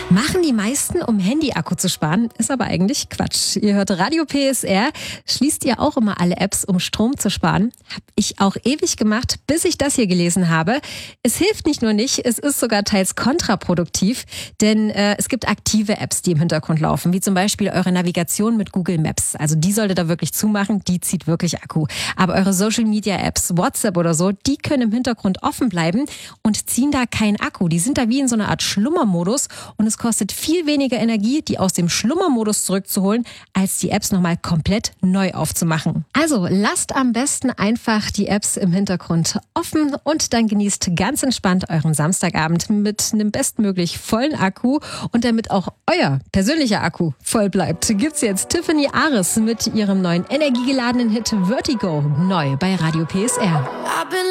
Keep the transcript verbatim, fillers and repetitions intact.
Machen die meisten, um Handy-Akku zu sparen, ist aber eigentlich Quatsch. Ihr hört Radio P S R, schließt ihr auch immer alle Apps, um Strom zu sparen? Hab ich auch ewig gemacht, bis ich das hier gelesen habe. Es hilft nicht nur nicht, es ist sogar teils kontraproduktiv, denn äh, es gibt aktive Apps, die im Hintergrund laufen, wie zum Beispiel eure Navigation mit Google Maps. Also die solltet ihr wirklich zumachen, die zieht wirklich Akku. Aber eure Social-Media-Apps, WhatsApp oder so, die können im Hintergrund offen bleiben und ziehen da keinen Akku. Die sind da wie in so einer Art Schlummermodus und es kostet viel weniger Energie, die aus dem Schlummermodus zurückzuholen, als die Apps nochmal komplett neu aufzumachen. Also lasst am besten einfach die Apps im Hintergrund offen und dann genießt ganz entspannt euren Samstagabend mit einem bestmöglich vollen Akku und damit auch euer persönlicher Akku voll bleibt, gibt's jetzt Tiffany Ares mit ihrem neuen energiegeladenen Hit Vertigo neu bei Radio P S R.